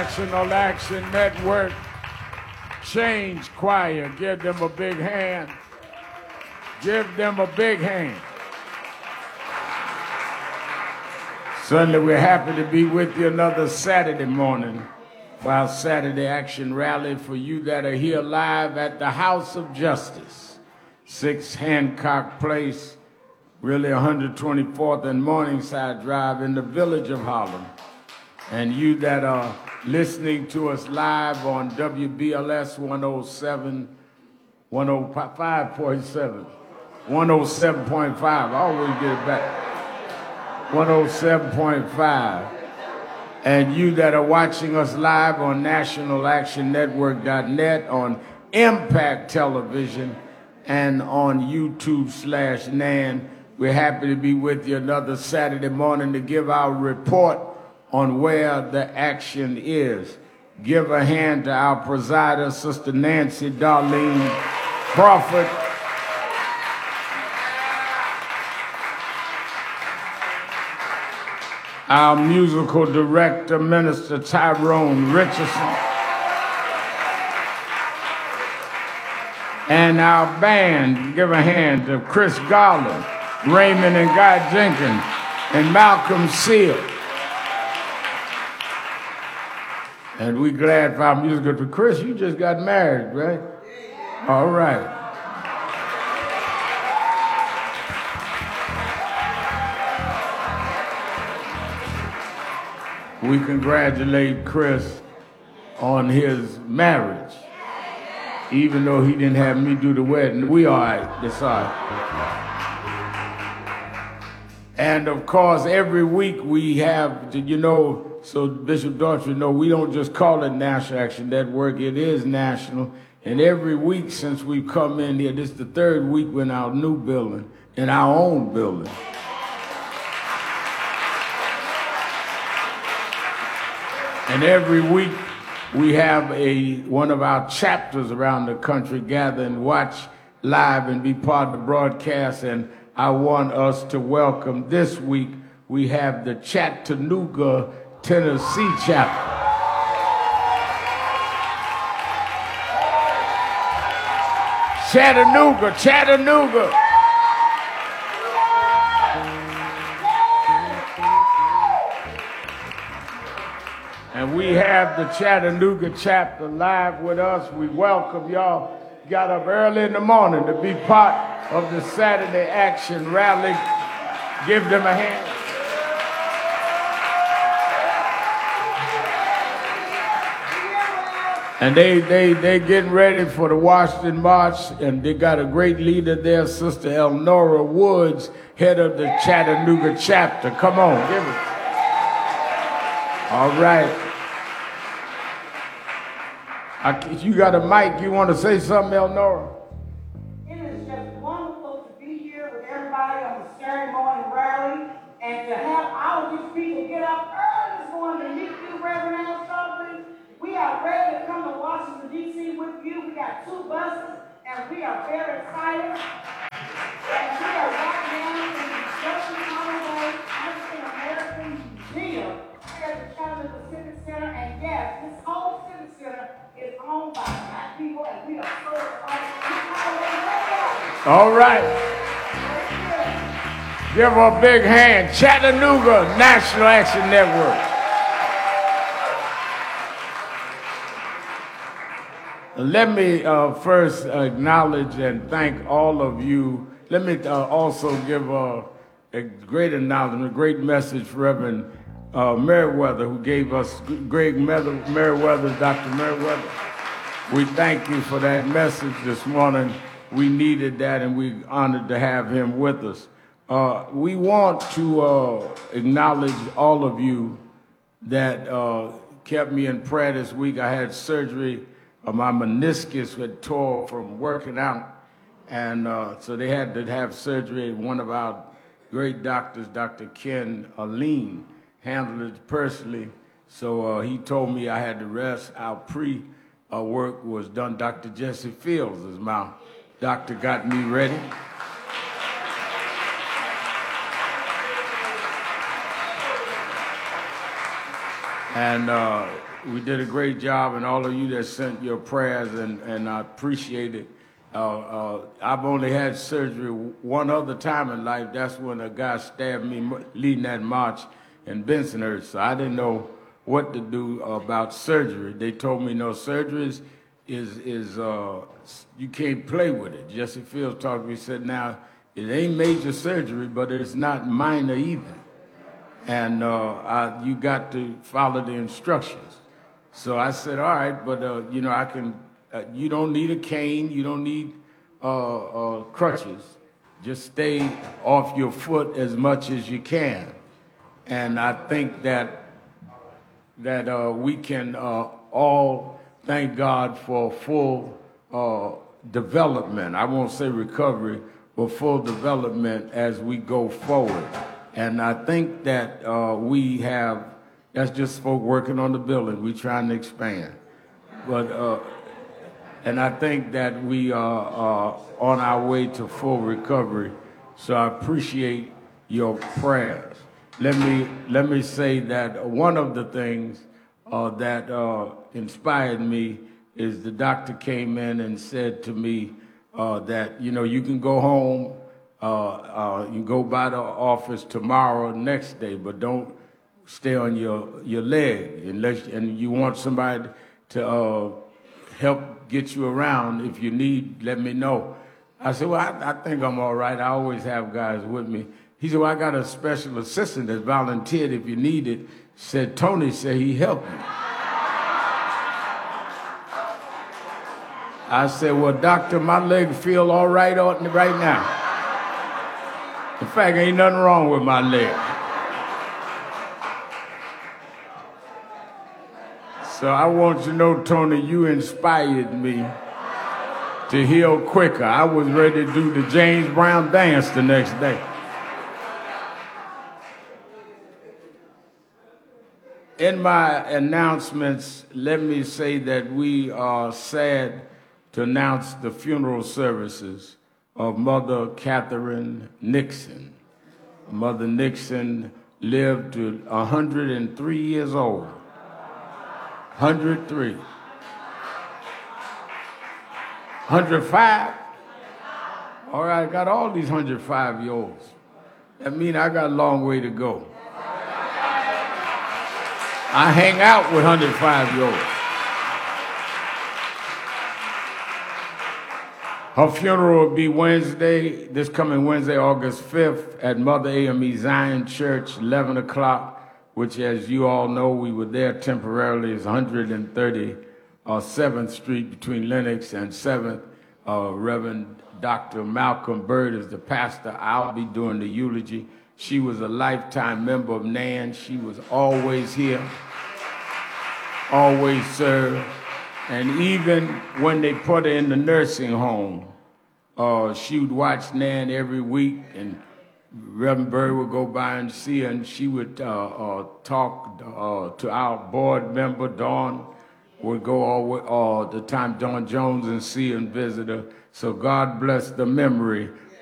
National Action Network Change Choir. Give them a big hand. Give them a big hand. Certainly, we're happy to be with you another Saturday morning for our Saturday Action Rally for you that are here live at the House of Justice, 6 Hancock Place, really 124th and Morningside Drive in the village of Harlem. And you that are listening to us live on WBLS 105.7, 107.5, I always get it back, 107.5. And you that are watching us live on nationalactionnetwork.net, on Impact Television, and on YouTube/NAN, we're happy to be with you another Saturday morning to give our report on where the action is. Give a hand to our presider, Sister Nancy Darlene Crawford. Our musical director, Minister Tyrone Richardson. And our band, give a hand to Chris Garland, Raymond and Guy Jenkins, and Malcolm Seal. And we glad for our musical director. Chris, you just got married, right? All right. We congratulate Chris on his marriage. Even though he didn't have me do the wedding, we all right, that's all right. And of course, every week we have, so Bishop Daughtry, we don't just call it National Action Network, it is national. And every week since we've come in here, this is the third week in our new building, in our own building. And every week we have one of our chapters around the country gather and watch live and be part of the broadcast. And I want us to welcome this week, we have the Chattanooga, Tennessee chapter. Chattanooga. And we have the Chattanooga chapter live with us. We welcome y'all. Got up early in the morning to be part of the Saturday Action Rally. Give them a hand. And they getting ready for the Washington March, and they got a great leader there, Sister Elnora Woods, head of the Chattanooga chapter. Come on, give it. All right. You got a mic. You want to say something, Elnora? It is just wonderful to be here with everybody on the Saturday morning rally and to have all these people get up early this morning to meet you, Reverend Al Sharpton. We are ready to come to Washington, D.C. with you. We got 2 buses, and we are very excited. And we are right now in the Jefferson Holloway African American Museum here at the Chattanooga Civic Center. And yes, this whole Civic Center is owned by Black people, and we are so excited. All right. Give her a big hand. Chattanooga National Action Network. Let me first acknowledge and thank all of you. Let me also give a great acknowledgement, a great message for Reverend Merriweather, who gave us Merriweather, Dr. Merriweather. We thank you for that message this morning. We needed that, and we're honored to have him with us. We want to acknowledge all of you that kept me in prayer this week. I had surgery. My meniscus had tore from working out, and so they had to have surgery. One of our great doctors, Dr. Ken Aline, handled it personally, so he told me I had to rest. Our pre-work was done. Dr. Jesse Fields is my doctor, got me ready. And we did a great job, and all of you that sent your prayers, and I appreciate it. I've only had surgery one other time in life. That's when a guy stabbed me leading that march in Bensonhurst. So I didn't know what to do about surgery. They told me no, surgery is you can't play with it. Jesse Fields talked to me, said, now, it ain't major surgery, but it's not minor either. And you got to follow the instructions. So I said, all right, but I can. You don't need a cane. You don't need crutches. Just stay off your foot as much as you can. And I think that we can all thank God for full development. I won't say recovery, but full development as we go forward. And I think that that's just folk working on the building. We're trying to expand. And I think that we are on our way to full recovery. So I appreciate your prayers. Let me say that one of the things that inspired me is the doctor came in and said to me that, you can go home, you go by the office tomorrow or next day, but don't stay on your leg and you want somebody to help get you around. If you need, let me know. I said, well, I think I'm all right. I always have guys with me. He said, well, I got a special assistant that volunteered if you need it. Said, Tony said he helped me. I said, well, doctor, my leg feel all right right now. In fact, ain't nothing wrong with my leg. So I want you to know, Tony, you inspired me to heal quicker. I was ready to do the James Brown dance the next day. In my announcements, let me say that we are sad to announce the funeral services of Mother Catherine Nixon. Mother Nixon lived to 103 years old. 103. 105? All right, I got all these 105-year-olds. That means I got a long way to go. I hang out with 105-year-olds. Her funeral will be this coming Wednesday, August 5th, at Mother AME Zion Church, 11 o'clock, which, as you all know, we were there temporarily, is 137th Street between Lenox and 7th. Reverend Dr. Malcolm Bird is the pastor. I'll be doing the eulogy. She was a lifetime member of NAN. She was always here, always served. And even when they put her in the nursing home, she would watch Nan every week, and Reverend Bird would go by and see her, and she would talk to our board member, Dawn, would go all the time, Dawn Jones, and see her and visit her. So God bless the memory